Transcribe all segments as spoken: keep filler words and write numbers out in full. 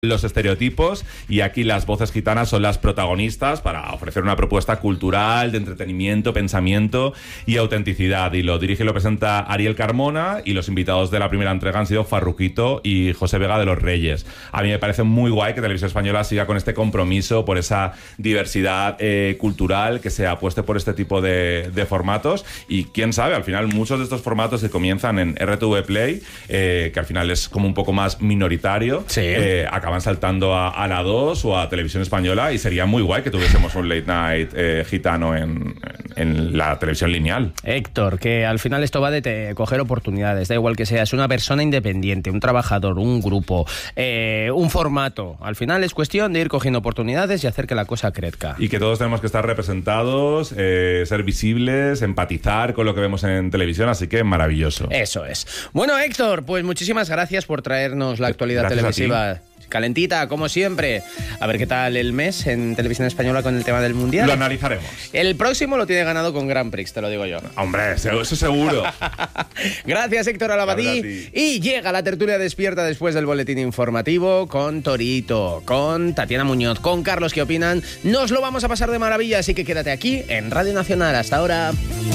los estereotipos, y aquí las voces gitanas son las protagonistas para ofrecer una propuesta cultural de entretenimiento, pensamiento y autenticidad. Y lo dirige y lo presenta Ariel Carmona, y los invitados de la primera entrega han sido Farruquito y José Vega de los Reyes. A mí me parece muy guay que Televisión Española siga con este compromiso por esa diversidad eh, cultural, que se apueste por este tipo de, de formatos, y quién sabe, al final muchos de estos formatos que comienzan en R T V Play, eh, que al final es como un poco más minoritario, sí. eh, acaban saltando a, a la dos o a Televisión Española, y sería muy guay que tuviésemos un late night eh, gitano en, en la televisión lineal. Héctor, que al final esto va de te, coger oportunidades, da igual que seas una persona independiente, un trabajador, un grupo, eh, un formato. Al final es cuestión de ir cogiendo oportunidades y hacer que la cosa crezca. Y que todos tenemos que estar representados, eh, ser visibles, empatizar con lo que vemos en televisión, así que maravilloso. Eso es. Bueno, Héctor, pues muchísimas gracias por traernos la actualidad Gracias televisiva. Calentita, como siempre. A ver qué tal el mes en Televisión Española con el tema del Mundial. Lo analizaremos. El próximo lo tiene ganado con Grand Prix, te lo digo yo. Hombre, eso seguro. Gracias, Héctor Alabadí. Y llega la tertulia despierta después del boletín informativo con Torito, con Tatiana Muñoz, con Carlos. ¿Qué opinan? Nos lo vamos a pasar de maravilla, así que quédate aquí en Radio Nacional. Hasta ahora.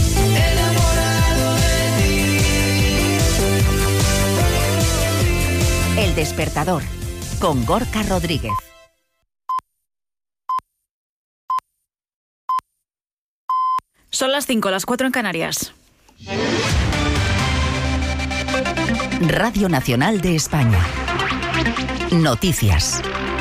El Despertador, con Gorka Rodríguez. Son las cinco, las cuatro en Canarias. Radio Nacional de España. Noticias.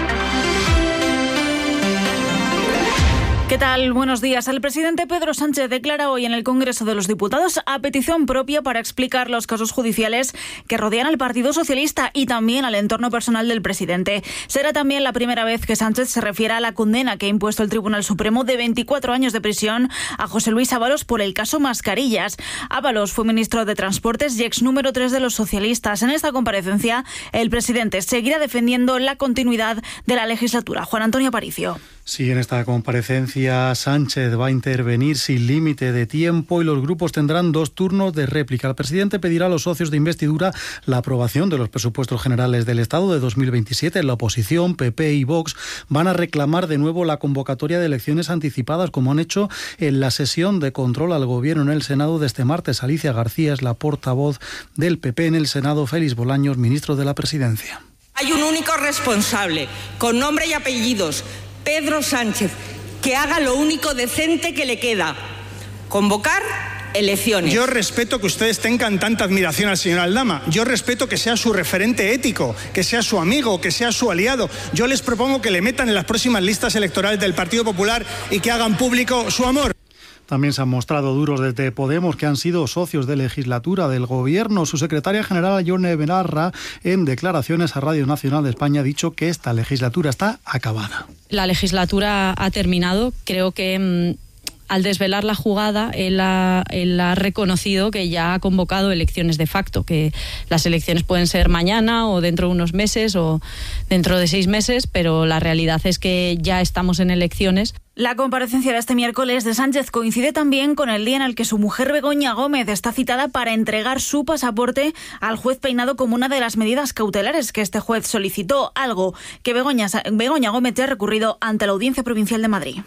¿Qué tal? Buenos días. El presidente Pedro Sánchez declara hoy en el Congreso de los Diputados a petición propia para explicar los casos judiciales que rodean al Partido Socialista y también al entorno personal del presidente. Será también la primera vez que Sánchez se refiera a la condena que ha impuesto el Tribunal Supremo de veinticuatro años de prisión a José Luis Ábalos por el caso Mascarillas. Ábalos fue ministro de Transportes y ex número tres de los socialistas. En esta comparecencia, el presidente seguirá defendiendo la continuidad de la legislatura. Juan Antonio Aparicio. Sí, en esta comparecencia Sánchez va a intervenir sin límite de tiempo y los grupos tendrán dos turnos de réplica. El presidente pedirá a los socios de investidura la aprobación de los presupuestos generales del Estado de dos mil veintisiete. La oposición, P P y Vox, van a reclamar de nuevo la convocatoria de elecciones anticipadas, como han hecho en la sesión de control al Gobierno en el Senado de este martes. Alicia García es la portavoz del P P en el Senado, Félix Bolaños, ministro de la Presidencia. Hay un único responsable, con nombre y apellidos, Pedro Sánchez, que haga lo único decente que le queda: convocar elecciones. Yo respeto que ustedes tengan tanta admiración al señor Aldama. Yo respeto que sea su referente ético, que sea su amigo, que sea su aliado. Yo les propongo que le metan en las próximas listas electorales del Partido Popular y que hagan público su amor. También se han mostrado duros desde Podemos, que han sido socios de legislatura del Gobierno. Su secretaria general, Yone Belarra, en declaraciones a Radio Nacional de España, ha dicho que esta legislatura está acabada. La legislatura ha terminado. Creo que mmm, al desvelar la jugada, él ha, él ha reconocido que ya ha convocado elecciones de facto, que las elecciones pueden ser mañana o dentro de unos meses o dentro de seis meses, pero la realidad es que ya estamos en elecciones. La comparecencia de este miércoles de Sánchez coincide también con el día en el que su mujer Begoña Gómez está citada para entregar su pasaporte al juez Peinado como una de las medidas cautelares que este juez solicitó, algo que Begoña, Begoña Gómez ya ha recurrido ante la Audiencia Provincial de Madrid.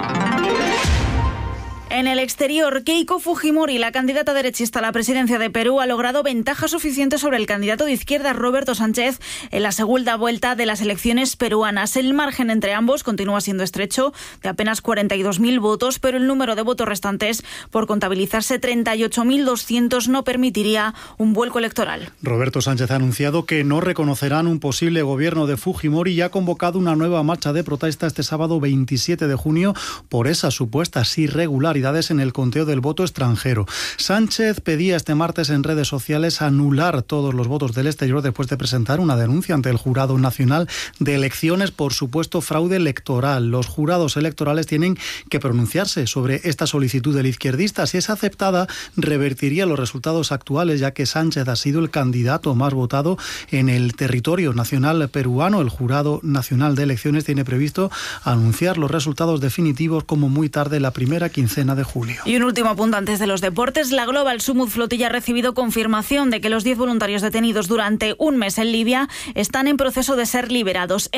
En el exterior, Keiko Fujimori, la candidata derechista a la presidencia de Perú, ha logrado ventaja suficiente sobre el candidato de izquierda Roberto Sánchez en la segunda vuelta de las elecciones peruanas. El margen entre ambos continúa siendo estrecho, de apenas cuarenta y dos mil votos, pero el número de votos restantes, por contabilizarse treinta y ocho mil doscientos, no permitiría un vuelco electoral. Roberto Sánchez ha anunciado que no reconocerán un posible gobierno de Fujimori y ha convocado una nueva marcha de protesta este sábado veintisiete de junio por esas supuestas irregularidades en el conteo del voto extranjero. Sánchez pedía este martes en redes sociales anular todos los votos del exterior después de presentar una denuncia ante el Jurado Nacional de Elecciones por supuesto fraude electoral. Los jurados electorales tienen que pronunciarse sobre esta solicitud del izquierdista. Si es aceptada, revertiría los resultados actuales, ya que Sánchez ha sido el candidato más votado en el territorio nacional peruano. El Jurado Nacional de Elecciones tiene previsto anunciar los resultados definitivos como muy tarde la primera quincena quincena de julio. Y un último apunte antes de los deportes. La Global Sumud Flotilla ha recibido confirmación de que los diez voluntarios detenidos durante un mes en Libia están en proceso de ser liberados.